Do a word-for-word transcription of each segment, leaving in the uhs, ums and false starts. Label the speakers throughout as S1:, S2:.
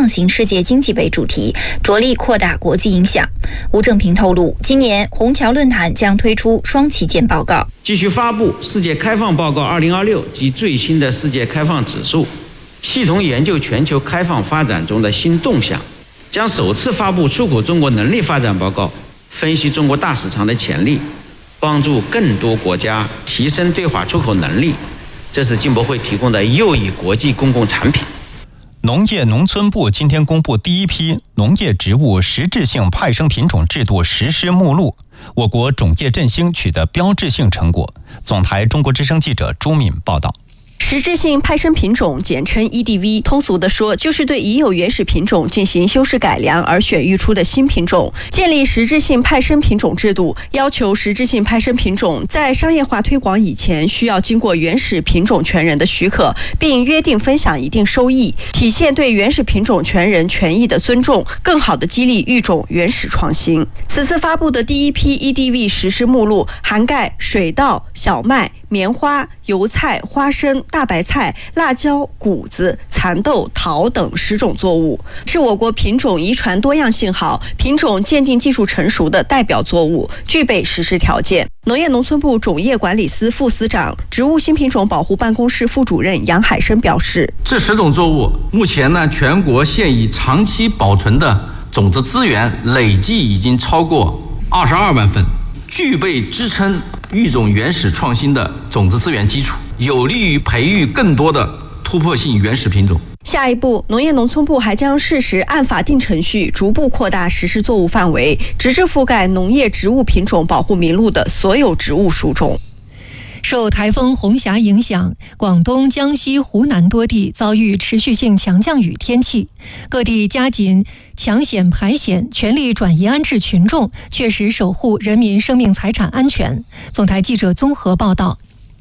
S1: 创新世界经济为主题，着力扩大国际影响。吴正平透露，今年虹桥论坛将推出双旗舰报告，
S2: 继续发布世界开放报告二零二六及最新的世界开放指数，系统研究全球开放发展中的新动向，将首次发布出口中国能力发展报告，分析中国大市场的潜力，帮助更多国家提升对华出口能力。这是进博会提供的又一国际公共产品。
S3: 农业农村部今天公布第一批农业植物实质性派生品种制度实施目录，我国种业振兴取得标志性成果。总台中国之声记者朱敏报道。
S4: 实质性派生品种简称 E D V， 通俗地说就是对已有原始品种进行修饰改良而选育出的新品种。建立实质性派生品种制度，要求实质性派生品种在商业化推广以前需要经过原始品种权人的许可，并约定分享一定收益，体现对原始品种权人权益的尊重，更好地激励育种原始创新。此次发布的第一批 E D V 实施目录涵盖水稻、小麦、棉花、油菜、花生、大白菜、辣椒、谷子、蚕豆、桃等十种作物，是我国品种遗传多样性好、品种鉴定技术成熟的代表作物，具备实施条件。农业农村部种业管理司副司长、植物新品种保护办公室副主任杨海生表示，
S5: 这十种作物目前呢，全国现已长期保存的种子资源累计已经超过二十二万份，具备支撑育种原始创新的种子资源基础，有利于培育更多的突破性原始品种。
S4: 下一步，农业农村部还将适时按法定程序逐步扩大实施作物范围，直至覆盖农业植物品种保护名录的所有植物属种。
S6: 受台风红霞影响，广东、江西、湖南多地遭遇持续性强降雨天气，各地加紧抢险排险，全力转移安置群众，确实守护人民生命财产安全。总台记者综合报道。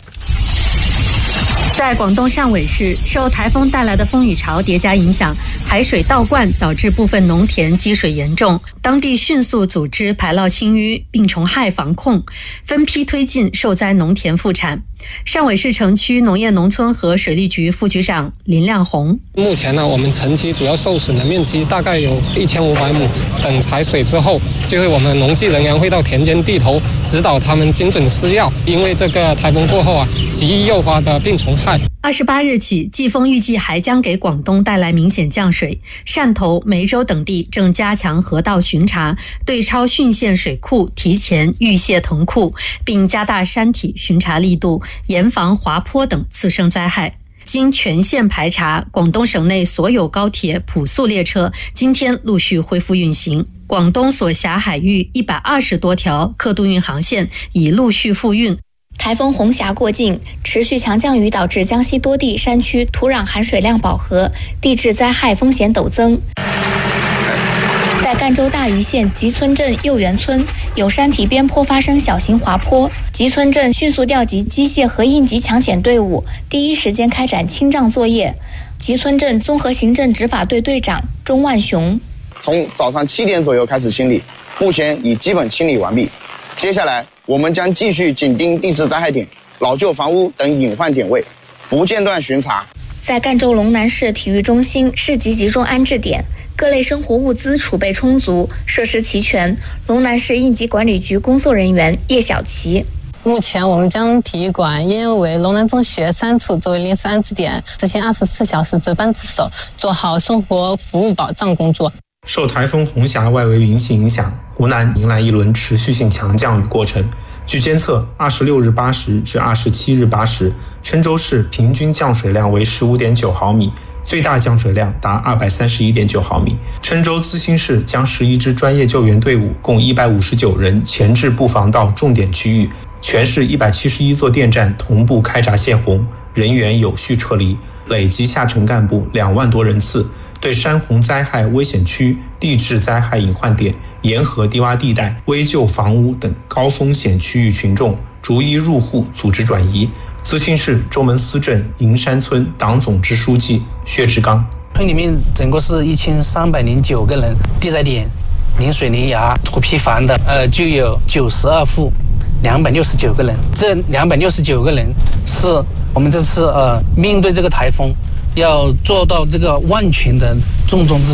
S7: 在广东汕尾市，受台风带来的风雨潮叠加影响，海水倒灌导致部分农田积水严重，当地迅速组织排涝清淤、病虫害防控，分批推进受灾农田复产。汕尾市城区农业农村和水利局副局长林亮红，
S8: 目前呢，我们城区主要受损的面积大概有一千五百亩。等采水之后，就会我们农技人员会到田间地头指导他们精准施药，因为这个台风过后啊，极易诱发的病虫害。
S7: 二十八日起，季风预计还将给广东带来明显降水。汕头、梅州等地正加强河道巡查，对超汛县水库提前预泄腾库，并加大山体巡查力度，严防滑坡等次生灾害。经全线排查，广东省内所有高铁、普速列车今天陆续恢复运行。广东所辖海域一百二十多条客渡运航线已陆续复运。
S9: 台风红霞过境，持续强降雨导致江西多地山区土壤含水量饱和，地质灾害风险陡增。在赣州大余县集村镇右园村，有山体边坡发生小型滑坡，集村镇迅速调集机械和应急抢险队伍，第一时间开展清障作业。集村镇综合行政执法队队长钟万雄，
S10: 从早上七点左右开始清理，目前已基本清理完毕。接下来我们将继续紧盯地质灾害点、老旧房屋等隐患点位，不间断巡查。
S9: 在赣州龙南市体育中心市级集中安置点，各类生活物资储备充足，设施齐全。龙南市应急管理局工作人员叶小琪，
S11: 目前我们将体育馆因为龙南中学三处作为临时安置点，执行二十四小时值班值守，做好生活服务保障工作。
S12: 受台风红霞外围云系影响，湖南迎来一轮持续性强降雨过程。据监测，二十六日八时至二十七日八时，郴州市平均降水量为 十五点九毫米，最大降水量达 二百三十一点九毫米。郴州资兴市将十一支专业救援队伍共一百五十九人前置布防到重点区域，全市一百七十一座电站同步开闸泄洪，人员有序撤离，累计下沉干部两万多人次，对山洪灾害危险区、地质灾害隐患点、沿河低洼地带、危旧房屋等高风险区域群众逐一入户组织转移。资兴市周门司镇银山村党总支书记薛志刚，
S13: 村里面整个是一千三百零九个人，地灾点临水临崖土坯房的呃就有九十二户，两百六十九个人。这两百六十九个人是我们这次呃面对这个台风要做到这个万全的重中之重。